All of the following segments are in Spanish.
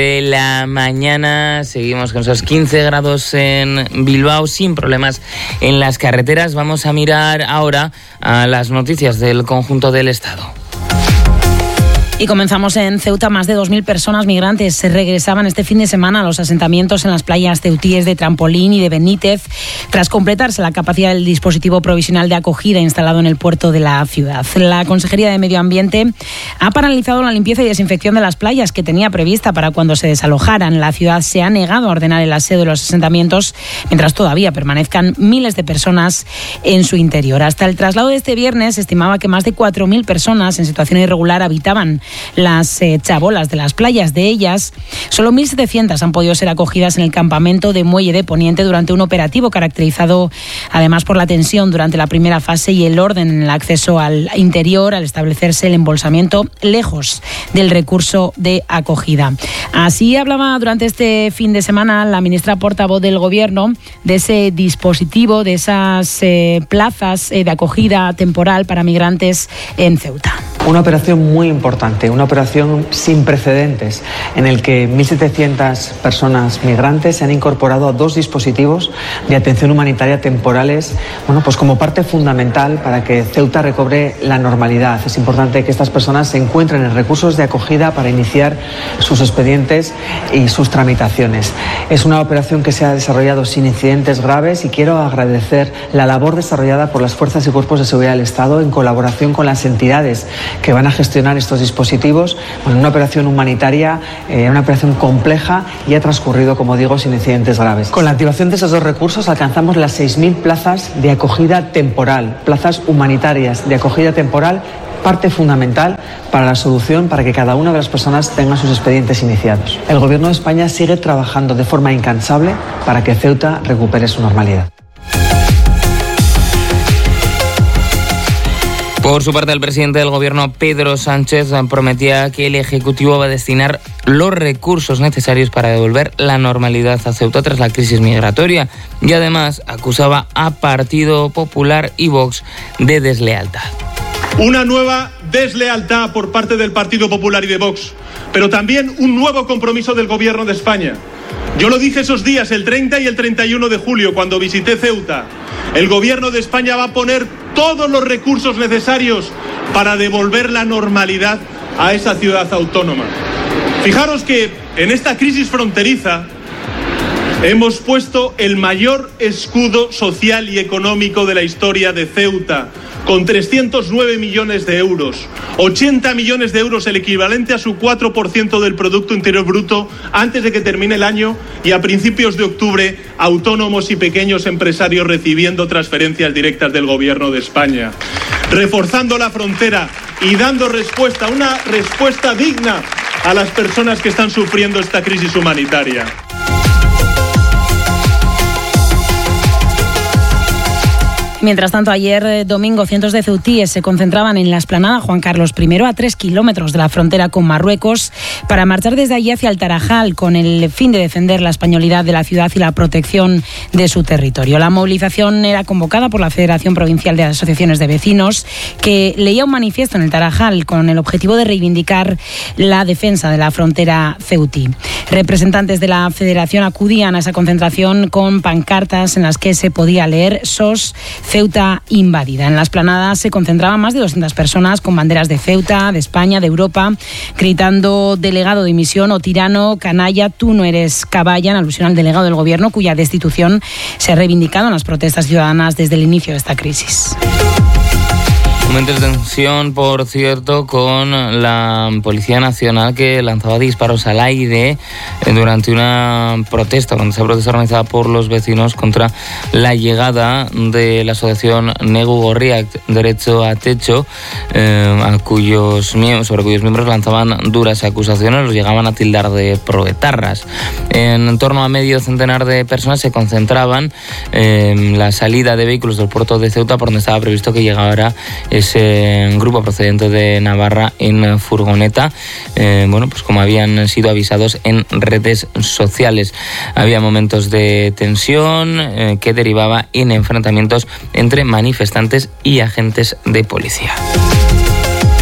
De la mañana seguimos con esos 15 grados en Bilbao sin problemas en las carreteras. Vamos a mirar ahora a las noticias del conjunto del Estado. Y comenzamos en Ceuta. Más de 2.000 personas migrantes se regresaban este fin de semana a los asentamientos en las playas ceutíes de Trampolín y de Benítez, tras completarse la capacidad del dispositivo provisional de acogida instalado en el puerto de la ciudad. La Consejería de Medio Ambiente ha paralizado la limpieza y desinfección de las playas que tenía prevista para cuando se desalojaran. La ciudad se ha negado a ordenar el aseo de los asentamientos mientras todavía permanezcan miles de personas en su interior. Hasta el traslado de este viernes se estimaba que más de 4.000 personas en situación irregular habitaban las chabolas de las playas. De ellas, solo 1.700 han podido ser acogidas en el campamento de Muelle de Poniente durante un operativo caracterizado además por la tensión durante la primera fase y el orden en el acceso al interior al establecerse el embolsamiento lejos del recurso de acogida. Así hablaba durante este fin de semana la ministra portavoz del Gobierno de ese dispositivo, de esas plazas de acogida temporal para migrantes en Ceuta. Una operación muy importante, una operación sin precedentes, en el que 1.700 personas migrantes se han incorporado a 2 dispositivos de atención humanitaria temporales, pues como parte fundamental para que Ceuta recobre la normalidad. Es importante que estas personas se encuentren en recursos de acogida para iniciar sus expedientes y sus tramitaciones. Es una operación que se ha desarrollado sin incidentes graves y quiero agradecer la labor desarrollada por las fuerzas y cuerpos de seguridad del Estado en colaboración con las entidades que van a gestionar estos dispositivos. Una operación humanitaria, una operación compleja y ha transcurrido, como digo, sin incidentes graves. Con la activación de esos 2 recursos alcanzamos las 6.000 plazas de acogida temporal, plazas humanitarias de acogida temporal, parte fundamental para la solución para que cada una de las personas tenga sus expedientes iniciados. El Gobierno de España sigue trabajando de forma incansable para que Ceuta recupere su normalidad. Por su parte, el presidente del Gobierno, Pedro Sánchez, prometía que el Ejecutivo va a destinar los recursos necesarios para devolver la normalidad a Ceuta tras la crisis migratoria y además acusaba a Partido Popular y Vox de deslealtad. Una nueva deslealtad por parte del Partido Popular y de Vox, pero también un nuevo compromiso del Gobierno de España. Yo lo dije esos días, el 30 y el 31 de julio, cuando visité Ceuta. El Gobierno de España va a poner todos los recursos necesarios para devolver la normalidad a esa ciudad autónoma. Fijaros que en esta crisis fronteriza hemos puesto el mayor escudo social y económico de la historia de Ceuta, con 309 millones de euros, 80 millones de euros, el equivalente a su 4% del Producto Interior Bruto, antes de que termine el año, y a principios de octubre, autónomos y pequeños empresarios recibiendo transferencias directas del Gobierno de España. Reforzando la frontera y dando respuesta, una respuesta digna a las personas que están sufriendo esta crisis humanitaria. Mientras tanto, ayer domingo, cientos de ceutíes se concentraban en la explanada Juan Carlos I, a 3 kilómetros de la frontera con Marruecos, para marchar desde allí hacia el Tarajal con el fin de defender la españolidad de la ciudad y la protección de su territorio. La movilización era convocada por la Federación Provincial de Asociaciones de Vecinos, que leía un manifiesto en el Tarajal con el objetivo de reivindicar la defensa de la frontera ceutí. Representantes de la Federación acudían a esa concentración con pancartas en las que se podía leer SOS Ceuta invadida. En la explanada se concentraban más de 200 personas con banderas de Ceuta, de España, de Europa, gritando delegado de misión o tirano, canalla, tú no eres caballa, en alusión al delegado del Gobierno, cuya destitución se ha reivindicado en las protestas ciudadanas desde el inicio de esta crisis. Momentos de tensión, por cierto, con la Policía Nacional, que lanzaba disparos al aire durante una protesta, cuando esa protesta organizada por los vecinos contra la llegada de la asociación Negu Gorriak, Derecho a Techo, sobre cuyos miembros lanzaban duras acusaciones, los llegaban a tildar de proetarras. En torno a medio centenar de personas se concentraban en la salida de vehículos del puerto de Ceuta, por donde estaba previsto que llegara ese grupo procedente de Navarra en furgoneta, pues como habían sido avisados en redes sociales. Había momentos de tensión que derivaba en enfrentamientos entre manifestantes y agentes de policía.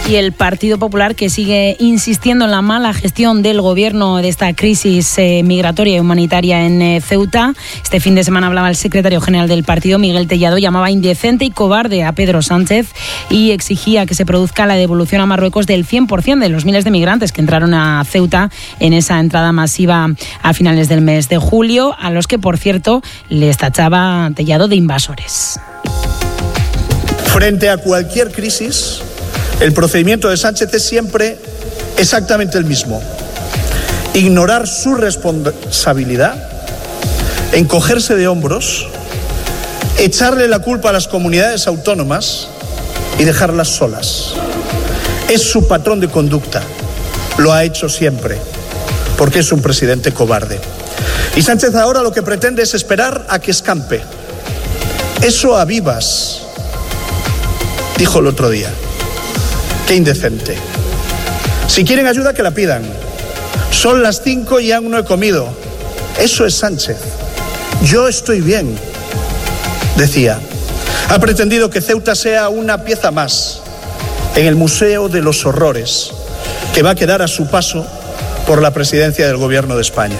Y el Partido Popular, que sigue insistiendo en la mala gestión del gobierno de esta crisis migratoria y humanitaria en Ceuta. Este fin de semana hablaba el secretario general del partido, Miguel Tellado, llamaba indecente y cobarde a Pedro Sánchez y exigía que se produzca la devolución a Marruecos del 100% de los miles de migrantes que entraron a Ceuta en esa entrada masiva a finales del mes de julio, a los que, por cierto, les tachaba Tellado de invasores. Frente a cualquier crisis, el procedimiento de Sánchez es siempre exactamente el mismo: ignorar su responsabilidad, encogerse de hombros, echarle la culpa a las comunidades autónomas y dejarlas solas. Es su patrón de conducta, lo ha hecho siempre, porque es un presidente cobarde. Y Sánchez ahora lo que pretende es esperar a que escampe. Eso a vivas, dijo el otro día. Qué indecente. Si quieren ayuda, que la pidan. Son las 5 y aún no he comido. Eso es Sánchez. Yo estoy bien, decía. Ha pretendido que Ceuta sea una pieza más en el Museo de los Horrores, que va a quedar a su paso por la presidencia del Gobierno de España.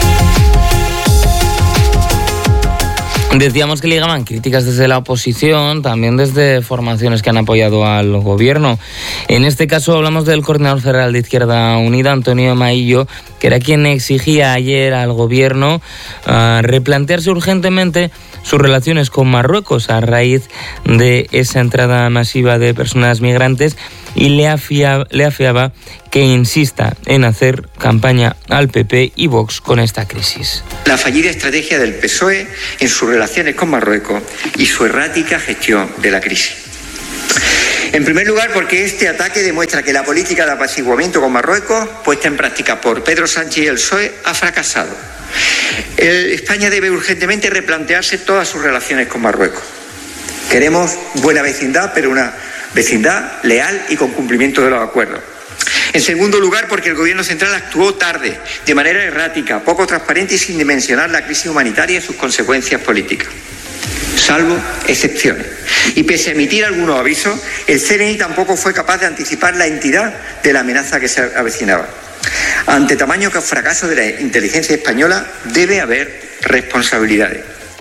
Decíamos que llegaban críticas desde la oposición, también desde formaciones que han apoyado al gobierno. En este caso hablamos del coordinador federal de Izquierda Unida, Antonio Maillo, que era quien exigía ayer al gobierno replantearse urgentemente sus relaciones con Marruecos a raíz de esa entrada masiva de personas migrantes, y le afiaba que insista en hacer campaña al PP y Vox con esta crisis. La fallida estrategia del PSOE en sus relaciones con Marruecos y su errática gestión de la crisis. En primer lugar, porque este ataque demuestra que la política de apaciguamiento con Marruecos, puesta en práctica por Pedro Sánchez y el PSOE, ha fracasado. España debe urgentemente replantearse todas sus relaciones con Marruecos. Queremos buena vecindad, pero una vecindad leal y con cumplimiento de los acuerdos. En segundo lugar, porque el Gobierno central actuó tarde, de manera errática, poco transparente y sin dimensionar la crisis humanitaria y sus consecuencias políticas, salvo excepciones. Y pese a emitir algunos avisos, el CNI tampoco fue capaz de anticipar la entidad de la amenaza que se avecinaba. Ante tamaño fracaso de la inteligencia española, debe haber responsabilidades.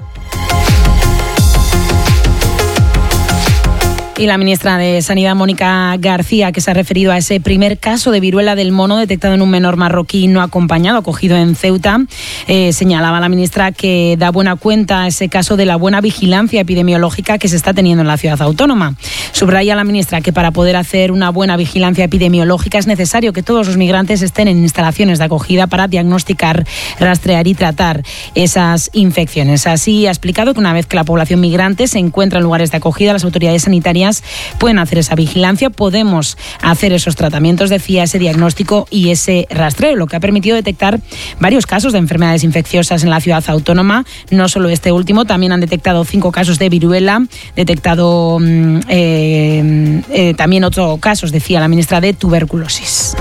Y la ministra de Sanidad, Mónica García, que se ha referido a ese primer caso de viruela del mono detectado en un menor marroquí no acompañado, acogido en Ceuta, señalaba la ministra que da buena cuenta ese caso de la buena vigilancia epidemiológica que se está teniendo en la ciudad autónoma. Subraya la ministra que para poder hacer una buena vigilancia epidemiológica es necesario que todos los migrantes estén en instalaciones de acogida para diagnosticar, rastrear y tratar esas infecciones. Así ha explicado que una vez que la población migrante se encuentra en lugares de acogida, las autoridades sanitarias pueden hacer esa vigilancia, podemos hacer esos tratamientos, decía, ese diagnóstico y ese rastreo, lo que ha permitido detectar varios casos de enfermedades infecciosas en la ciudad autónoma. No solo este último, también han detectado 5 casos de viruela, detectado también otros casos, decía la ministra, de tuberculosis.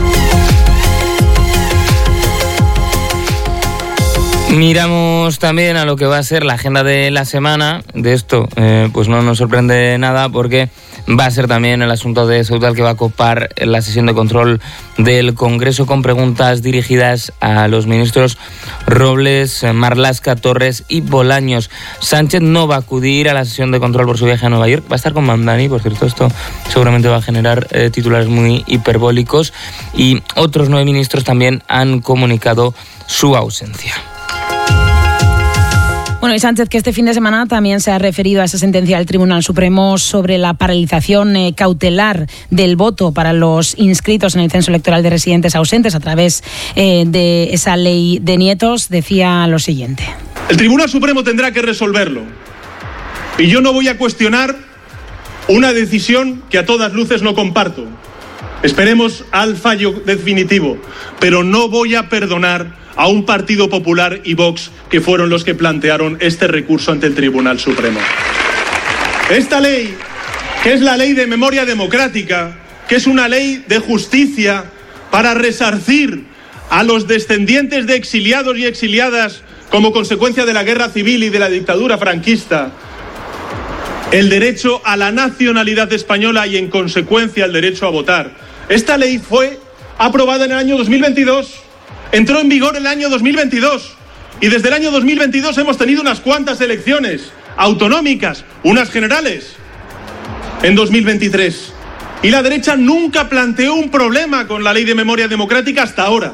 Miramos también a lo que va a ser la agenda de la semana. De esto pues no nos sorprende nada, porque va a ser también el asunto de Ceuta el que va a copar la sesión de control del Congreso, con preguntas dirigidas a los ministros Robles, Marlaska, Torres y Bolaños. Sánchez no va a acudir a la sesión de control por su viaje a Nueva York. Va a estar con Mamdani, por cierto. Esto seguramente va a generar titulares muy hiperbólicos. Y otros 9 ministros también han comunicado su ausencia. Bueno, y Sánchez, que este fin de semana también se ha referido a esa sentencia del Tribunal Supremo sobre la paralización cautelar del voto para los inscritos en el censo electoral de residentes ausentes a través de esa ley de nietos, decía lo siguiente. El Tribunal Supremo tendrá que resolverlo. Y yo no voy a cuestionar una decisión que a todas luces no comparto. Esperemos al fallo definitivo, pero no voy a perdonar a un Partido Popular y Vox, que fueron los que plantearon este recurso ante el Tribunal Supremo. Esta ley, que es la ley de memoria democrática, que es una ley de justicia para resarcir a los descendientes de exiliados y exiliadas como consecuencia de la guerra civil y de la dictadura franquista, el derecho a la nacionalidad española y, en consecuencia, el derecho a votar. Esta ley fue aprobada en el año 2022, entró en vigor el año 2022 y desde el año 2022 hemos tenido unas cuantas elecciones autonómicas, unas generales, en 2023. Y la derecha nunca planteó un problema con la ley de memoria democrática hasta ahora.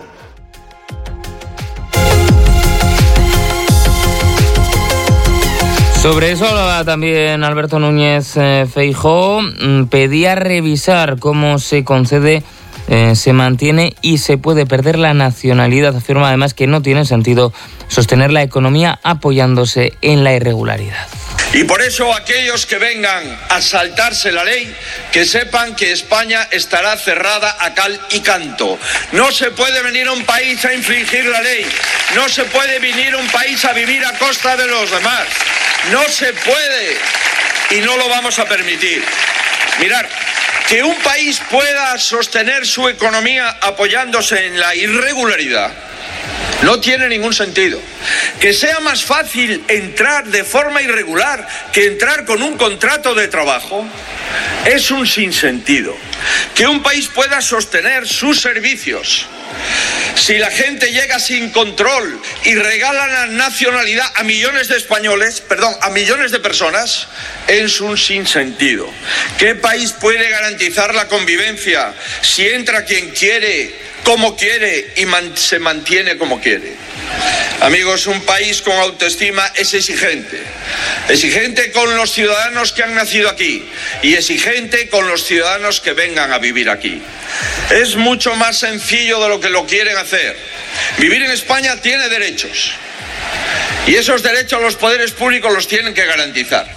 Sobre eso hablaba también Alberto Núñez Feijóo. Pedía revisar cómo se concede, se mantiene y se puede perder la nacionalidad. Afirma además que no tiene sentido sostener la economía apoyándose en la irregularidad. Y por eso aquellos que vengan a saltarse la ley, que sepan que España estará cerrada a cal y canto. No se puede venir a un país a infringir la ley. No se puede venir a un país a vivir a costa de los demás. No se puede y no lo vamos a permitir. Mirad, que un país pueda sostener su economía apoyándose en la irregularidad no tiene ningún sentido. Que sea más fácil entrar de forma irregular que entrar con un contrato de trabajo es un sinsentido. Que un país pueda sostener sus servicios si la gente llega sin control y regala la nacionalidad a millones de españoles, a millones de personas, es un sinsentido. ¿Qué país puede garantizar la convivencia si entra quien quiere, como quiere y se mantiene como quiere? Amigos, un país con autoestima es exigente. Exigente con los ciudadanos que han nacido aquí y exigente con los ciudadanos que vengan a vivir aquí. Es mucho más sencillo de lo que lo quieren hacer. Vivir en España tiene derechos y esos derechos los poderes públicos los tienen que garantizar.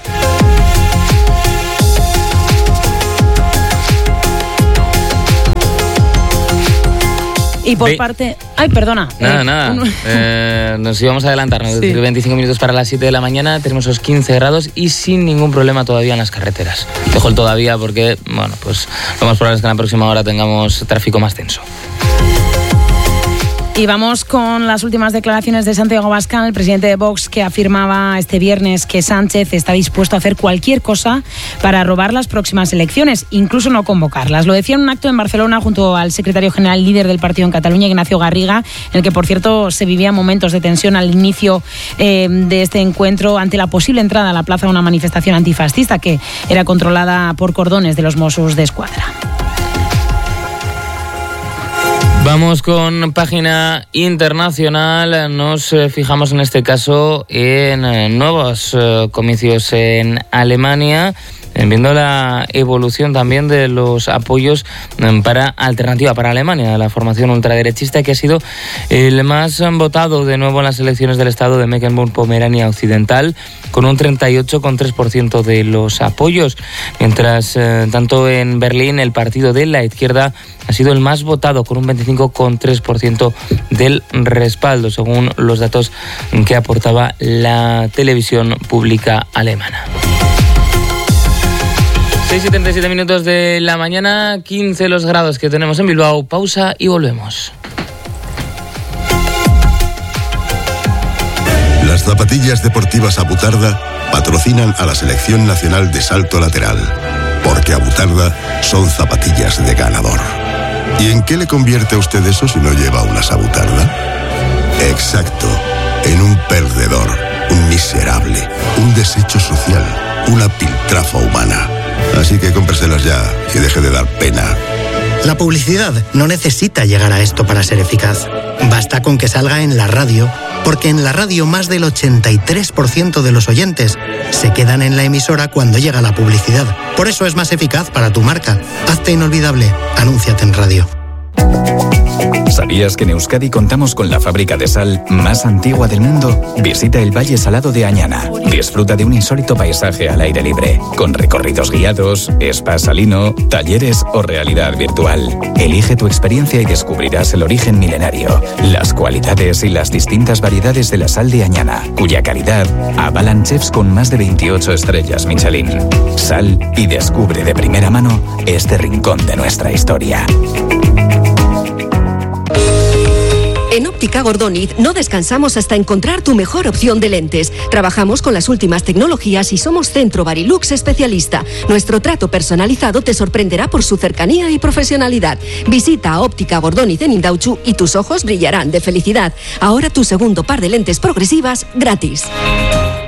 Y por parte... Ay, perdona. Nada. Nos íbamos a adelantar, ¿no? Sí. 25 minutos para las 7 de la mañana, tenemos esos 15 grados y sin ningún problema todavía en las carreteras. Dejo el todavía porque, bueno, pues lo más probable es que en la próxima hora tengamos tráfico más tenso. Y vamos con las últimas declaraciones de Santiago Abascal, el presidente de Vox, que afirmaba este viernes que Sánchez está dispuesto a hacer cualquier cosa para robar las próximas elecciones, incluso no convocarlas. Lo decía en un acto en Barcelona junto al secretario general líder del partido en Cataluña, Ignacio Garriga, en el que, por cierto, se vivían momentos de tensión al inicio de este encuentro ante la posible entrada a la plaza de una manifestación antifascista que era controlada por cordones de los Mossos de Escuadra. Vamos con página internacional. Nos fijamos en este caso en nuevos comicios en Alemania, viendo la evolución también de los apoyos para Alternativa para Alemania, la formación ultraderechista que ha sido el más votado de nuevo en las elecciones del estado de Mecklemburgo-Pomerania Occidental, con un 38,3% de los apoyos, mientras tanto en Berlín el partido de la izquierda ha sido el más votado, con un 25,3% del respaldo, según los datos que aportaba la televisión pública alemana. 6:77 minutos de la mañana, 15 los grados que tenemos en Bilbao. Pausa y volvemos. Las zapatillas deportivas Abutarda patrocinan a la Selección Nacional de Salto Lateral, porque Abutarda son zapatillas de ganador. ¿Y en qué le convierte a usted eso si no lleva unas Abutarda? Exacto, en un perdedor, un miserable, un desecho social, una piltrafa humana. Así que cómpreselas ya y deje de dar pena. La publicidad no necesita llegar a esto para ser eficaz. Basta con que salga en la radio, porque en la radio más del 83% de los oyentes se quedan en la emisora cuando llega la publicidad. Por eso es más eficaz para tu marca. Hazte inolvidable. Anúnciate en radio. ¿Sabías que en Euskadi contamos con la fábrica de sal más antigua del mundo? Visita el Valle Salado de Añana. Disfruta de un insólito paisaje al aire libre, con recorridos guiados, spa salino, talleres o realidad virtual. Elige tu experiencia y descubrirás el origen milenario, las cualidades y las distintas variedades de la sal de Añana, cuya calidad avalan chefs con más de 28 estrellas Michelin. Sal y descubre de primera mano este rincón de nuestra historia. En Óptica Gordoniz no descansamos hasta encontrar tu mejor opción de lentes. Trabajamos con las últimas tecnologías y somos Centro Barilux especialista. Nuestro trato personalizado te sorprenderá por su cercanía y profesionalidad. Visita a Óptica Gordoniz en Indautxu y tus ojos brillarán de felicidad. Ahora tu segundo par de lentes progresivas gratis.